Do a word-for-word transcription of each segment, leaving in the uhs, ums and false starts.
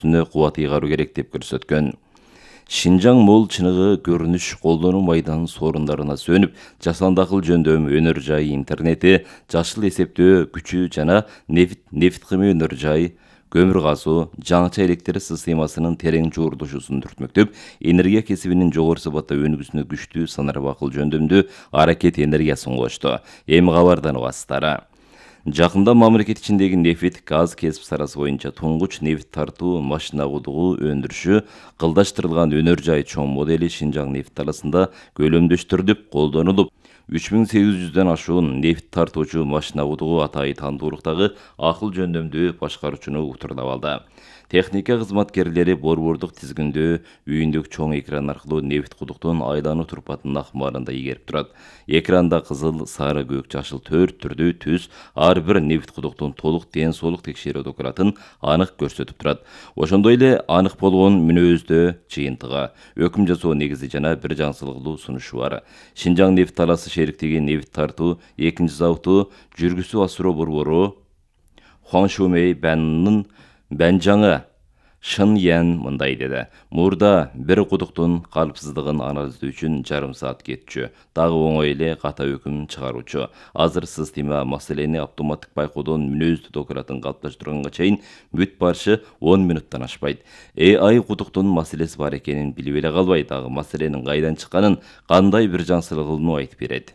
үстүнө кубат ыйгаруу керек деп көрсөткөн. Шинжаң мол чыныгы көрүнүш колдонуу майданын сорундарына сөнүп, жасанды акыл жөндөм өнөр жай интернети, жашыл эсептөө күчү жана нефт нефт кыймы өнөр жай, көмүр казуу, жаңыча электр системасынын терең жуурдушусун түртмөктөп, энергия кесибинин жогору сапатта өнүгүүсүнө күчтүү санарып акыл жөндөмдүү аракет энергиясын кошту. Эми кабардан убасыздар. Жакында мамлекет ичиндеги нефт, газ кесип саласы боюнча туңгуч нефт тартуу машина кудугу өндүрүшү кылдаштырылган өнөр жай чоң модели Шинжаң нефт таласында көлөмдөштүрүлүп колдонулуп, үч миң сегиз жүздөн ашуун нефт тартуучу машина кудугу атайы тандуулуктагы акыл жөндөмдүү башкаруучуну утурлап алды. Техника кызматкерлери борбордук тизгиндөө үйүндөгү чоң экран аркылуу нефт кудуктун айлануу турпатынын акмарында ийгерип турат. Экранда кызыл, сары, көк, жашыл төрт түрдүү түс ар бир нефт кудуктун толук ден соолук текшерүү документин анык көрсөтүп турат. Ошондой эле анык болгон мүнөздө жыйынтыгы, өкүм жасоо негизи жана бир жаңсылыктуу сунушу бар. Шинжаң нефт таласы шериктиги нефт тартуу экинчи заводу жүргүсү асыроо борбору Хуаңшумей Бэннын Бэнжаңы Шын Ян мындай деди. Мурда бир кудуктун калыпсыздыгын анализдөө үчүн жарым саат кетчү. Дагы оңой эле ката өкүм чыгаруучу. Азыр система маселени автоматтык байкоодон мүнөздүү документин калыпташтырганга чейин бүт барышы он минуттан ашпайт. эй ай кудуктун маселеси бар экенин билип эле калбай, дагы маселенин кайдан чыкканын, кандай бир жаңсылыгын айтып берет.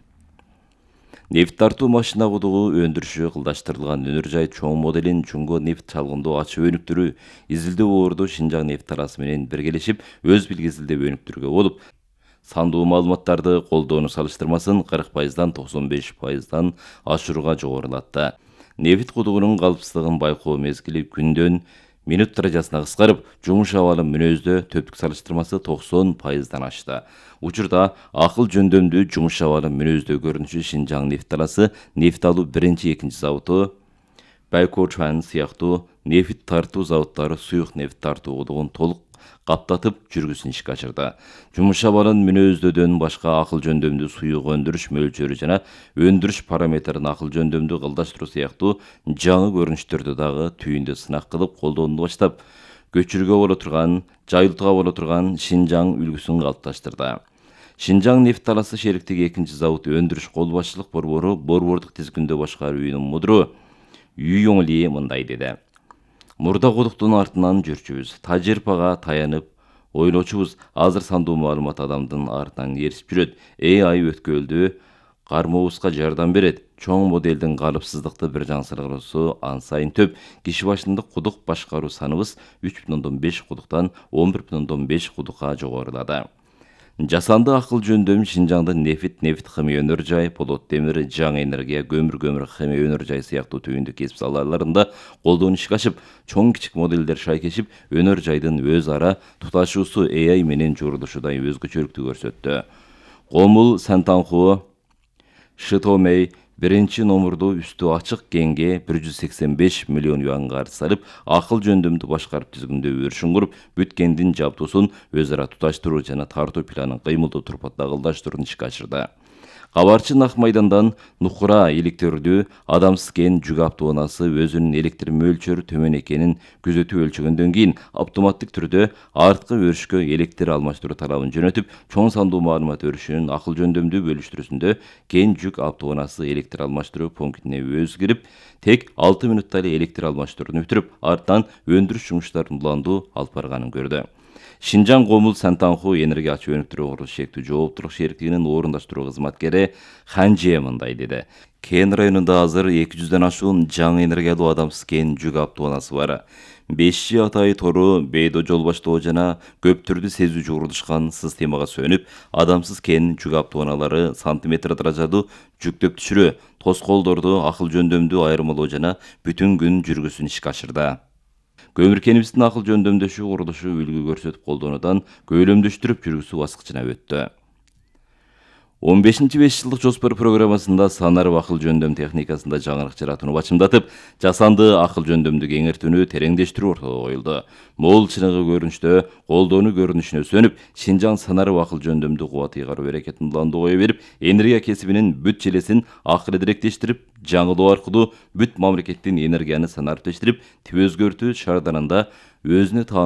Нефт тартуу машина кудугу өндүрүшү кылдаштырылган өнөр жай чоң моделин Жунго нефт чалгындоо ачып өнүктүрүү изилдөө борду Шинжаң нефт таласы менен биргелешип өз билгесилдеп өнүктүрүүгө болуп, сандуу маалыматтарды колдонуу салыштырмасын кырк пайыздан токсон беш пайыздан ашырууга жогорулатты. Нефт кудугунун калыпсыздыгын байкоо мезгили күндөн минут даражасына кыскарып, жумуш абалы мүнөздө төптүк салыштырмасы токсон пайыздан ашты. Учурда акыл жөндөмдүү жумуш абалы мүнөздө көрүнүшү Шинжаң нефт таласы нефт алуу биринчи, экинчи заводу, Байкочуан сыяктуу нефт тартуу заводдору суюк нефт тартуу кудугун толук каптатып жүргүсүн ишке ашырды. Жумуш абалын мүнөздөдөн башка акыл жөндөмдүү суюк өндүрүш мөлчөрү жана өндүрүш параметрин акыл жөндөмдүү кылдаштыруу сыяктуу жаңы көрүнүштөрдү дагы түйүндө сынак кылып колдонууну баштап, көчүрүүгө боло турган, жайылтууга боло турган Шинжаң үлгүсүн калыпташтырды. Шинжаң нефт таласы шериктиги экинчи завод өндүрүш кол башчылык борбору борбордук тизгиндөө башкаруу үйүнүн мудру Юйоңли мындай деди. Мурда кудуктун артынан жүрчүбүз, тажрыйбага таянып ойлочубуз. Азыр сандуу маалымат адамдын артынан еришип жүрөт. эй ай өткөлдү кармообузга жардам берет. Чоң моделдин калыпсыздыкты бир жаңсырыгысы ан сайын төп. Киши башындык кудук башкаруу саныбыз үч бүтүн ондон беш кудуктан он бир бүтүн ондон беш кудукка жогорулады. Жасанды акыл жөндөм Шинжаңдын нефт, нефт кыймы өнөр жай, полот темир, жаңы энергия, көмүр көмүр кыймы өнөр жай сыяктуу түйүндүү кесип салаларында колдонуу ишке ашып, чоң кичик моделдер шайкешип, өнөр жайдын өз ара туташуусу эй ай менен жуурдушудай өзгөчөлүктү көрсөттү. Гомул Сантанху Шитомей биринчи номурду үстү ачык кеңге бир жүз сексен беш миллион юан карыз салып, акыл жөндөмдү башкарып тизгиндөө өрүшүн куруп, бүт кеңдин жабдуусун өз ара туташтыруу жана тартуу планын кыймылдуу турпатта кылдаштырууну ишке ашырды. Кабарчы Нак майдандан Нукура электрлүү адамсыз кен жүк автоунаасы өзүнүн электр мөлчөрү төмөн экенин күзөтүп өлчөгөндөн кийин автоматтык түрдө арткы өрүшкө электр алмаштыруу талабын жөнөтүп, чоң сандуу маалымат өрүшүнүн акыл жөндөмдүү бөлүштүрүүсүндө кен жүк автоунаасы электр алмаштыруу пунктине өзү кирип, тек алты минутта эле электр алмаштырууну бүтүрүп, артынан өндүрүш жумуштарын уландуу алып барганын көрдү. Шинжаң Гомул Сантанху энергия ачуу өнүктүрүү курулуш шектүү жооптулук шериктигинин орундаштыруу кызматкери Ханже мындай деди. Кен районунда азыр эки жүздөн ашуун жаңы энергиялуу адамсыз кен жүк автоунаасы бар. беш жи атайы тору, бейдо жол баштоо жана көп түрдүү сезүү жуурдушкан системага сөнүп, адамсыз кен жүк автоунаалары сантиметр даражадуу жүктөп түшүрүү, тоскоолдорду акыл жөндөмдүү айырмалоо жана бүтүн күн жүргүсүн ишке ашырды. Көмүр кенибиздин акыл жөндөмдөшүү курулушу үлгү көрсөтүп колдонуудан көйлөмдөштүрүп жүргүзүү баскычына өттү. он бешинчи беш жылдык жоспор программасында санарып акыл жөндөм техникасында жаңылык жаратууну бачымдатып, жасанды акыл жөндөмдү кеңейтүүнү тереңдештирүү ортого коюлду. Мол чыныгы көрүнүштө колдонуу көрүнүшүнө сөнүп, Шинжаң санарып акыл жөндөмдү кубат ыйгаруу аракетин уланды кое берип, энергия кесибинин бүт желесин акыл эдиректештирип, жаңылоо аркылуу бүт мамлекеттин энергияны санариптештирип, тип өзгөртүү шарданында өзүнө